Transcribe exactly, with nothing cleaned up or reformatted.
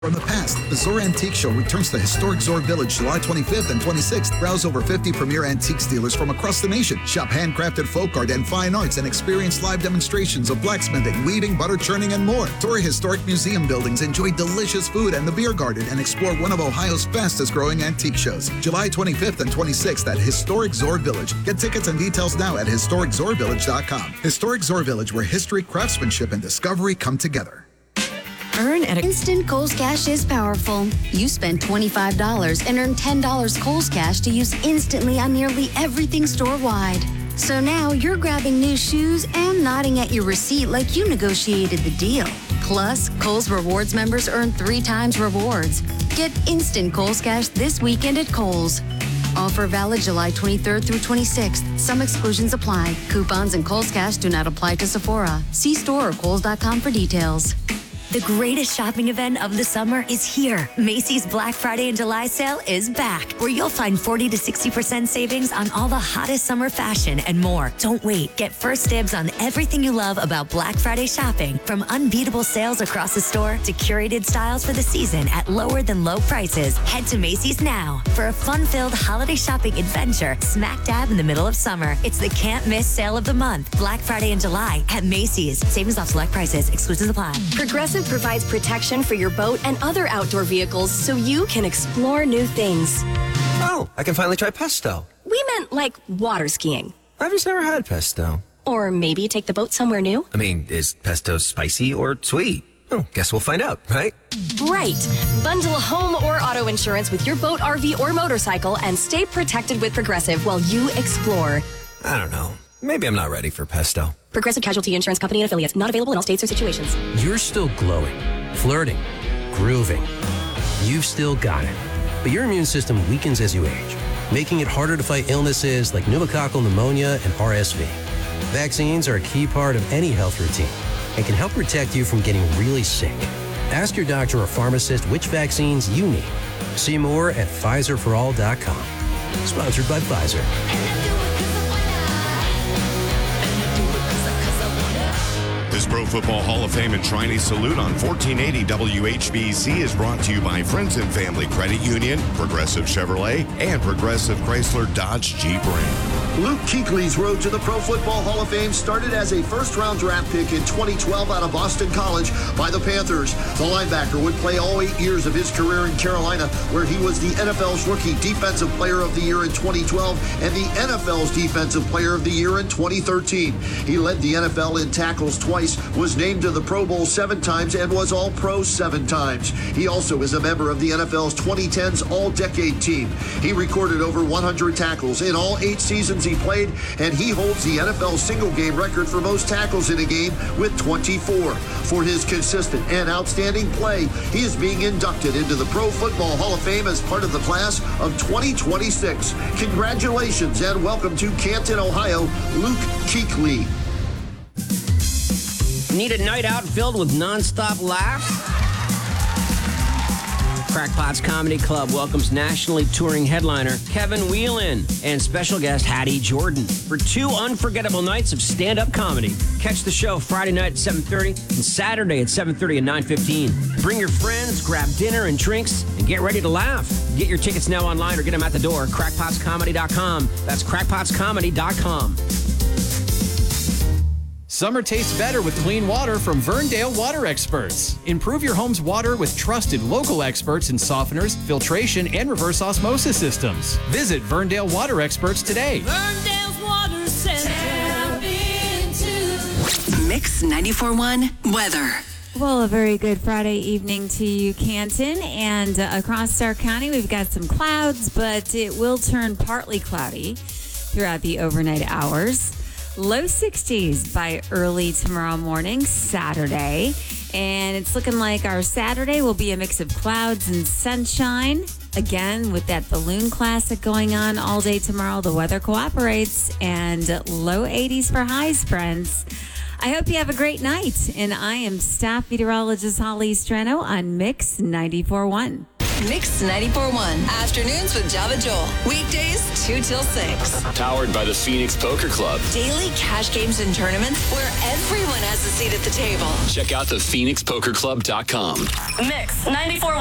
From the past, the Zor Antique Show returns to historic Zor Village July twenty-fifth and twenty-sixth. Browse over fifty premier antiques dealers from across the nation. Shop handcrafted folk art and fine arts and experience live demonstrations of blacksmithing, weaving, butter churning, and more. Tour historic museum buildings, enjoy delicious food and the beer garden, and explore one of Ohio's fastest growing antique shows. July twenty-fifth and twenty-sixth at Historic Zor Village. Get tickets and details now at historic zor village dot com. Historic Zor Village, where history, craftsmanship, and discovery come together. Earn at Instant Kohl's Cash is powerful. You spend twenty-five dollars and earn ten dollars Kohl's Cash to use instantly on nearly everything store-wide. So now you're grabbing new shoes and nodding at your receipt like you negotiated the deal. Plus, Kohl's Rewards members earn three times rewards. Get Instant Kohl's Cash this weekend at Kohl's. Offer valid July twenty-third through twenty-sixth. Some exclusions apply. Coupons and Kohl's Cash do not apply to Sephora. See store or kohls dot com for details. The greatest shopping event of the summer is here. Macy's Black Friday and July sale is back, where you'll find forty to sixty percent savings on all the hottest summer fashion and more. Don't wait. Get first dibs on everything you love about Black Friday shopping, from unbeatable sales across the store to curated styles for the season at lower than low prices. Head to Macy's now for a fun-filled holiday shopping adventure smack dab in the middle of summer. It's the can't miss sale of the month. Black Friday and July at Macy's. Savings off select prices. Exclusions apply. Progressive provides protection for your boat and other outdoor vehicles so you can explore new things. Oh, I can finally try pesto. We meant like water skiing. I've just never had pesto. Or maybe take the boat somewhere new. I mean, is pesto spicy or sweet? Oh, guess we'll find out, right? Right. Bundle home or auto insurance with your boat, R V, or motorcycle and stay protected with Progressive while you explore. I don't know. Maybe I'm not ready for pesto. Progressive Casualty Insurance Company and affiliates. Not available in all states or situations. You're still glowing, flirting, grooving. You've still got it. But your immune system weakens as you age, making it harder to fight illnesses like pneumococcal pneumonia and R S V. Vaccines are a key part of any health routine and can help protect you from getting really sick. Ask your doctor or pharmacist which vaccines you need. See more at Pfizer for all dot com. Sponsored by Pfizer. This Pro Football Hall of Fame and Trinity Salute on fourteen eighty W H B C is brought to you by Friends and Family Credit Union, Progressive Chevrolet, and Progressive Chrysler Dodge Jeep Ram. Luke Kuechly's road to the Pro Football Hall of Fame started as a first-round draft pick in twenty twelve out of Boston College by the Panthers. The linebacker would play all eight years of his career in Carolina, where he was the N F L's Rookie Defensive Player of the Year in twenty twelve and the N F L's Defensive Player of the Year in twenty thirteen. He led the N F L in tackles twice, was named to the Pro Bowl seven times, and was All-Pro seven times. He also is a member of the N F L's twenty tens All-Decade Team. He recorded over one hundred tackles in all eight seasons he played, and he holds the N F L single-game record for most tackles in a game with twenty-four. For his consistent and outstanding play, he is being inducted into the Pro Football Hall of Fame as part of the class of twenty twenty-six. Congratulations and welcome to Canton, Ohio, Luke Kuechly. Need a night out filled with nonstop laughs? Crackpot's Comedy Club welcomes nationally touring headliner Kevin Whelan and special guest Hattie Jordan for two unforgettable nights of stand-up comedy. Catch the show Friday night at seven thirty and Saturday at seven thirty and nine fifteen. Bring your friends, grab dinner and drinks, and get ready to laugh. Get your tickets now online or get them at the door, crackpots comedy dot com. That's crackpots comedy dot com. Summer tastes better with clean water from Verndale Water Experts. Improve your home's water with trusted local experts in softeners, filtration, and reverse osmosis systems. Visit Verndale Water Experts today. Verndale's Water Center. Tap into Mix ninety-four point one weather. Well, a very good Friday evening to you, Canton. And uh, across Stark County, we've got some clouds, but it will turn partly cloudy throughout the overnight hours. Low sixties by early tomorrow morning, Saturday. And it's looking like our Saturday will be a mix of clouds and sunshine. Again, with that balloon classic going on all day tomorrow, the weather cooperates. And low eighties for highs, friends. I hope you have a great night. And I am staff meteorologist Holly Strano on Mix ninety-four point one. Mix ninety-four point one. Afternoons with Java Joel. Weekdays, two till six. Powered by the Phoenix Poker Club. Daily cash games and tournaments where everyone has a seat at the table. Check out the phoenix poker club dot com. Mix ninety-four point one.